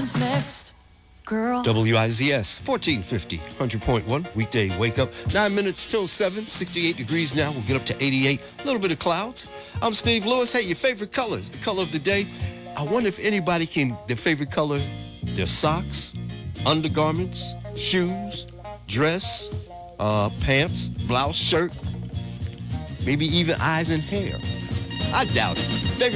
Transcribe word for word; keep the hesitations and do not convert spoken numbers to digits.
happens next, girl? W I Z S, fourteen fifty, one hundred point one, weekday wake up. Nine minutes till seven, sixty-eight degrees now. We'll get up to eighty-eight, a little bit of clouds. I'm Steve Lewis. Hey, your favorite colors, the color of the day. I wonder if anybody can, their favorite color, their socks, undergarments, shoes, dress, uh, pants, blouse, shirt, maybe even eyes and hair. I doubt it. Favorite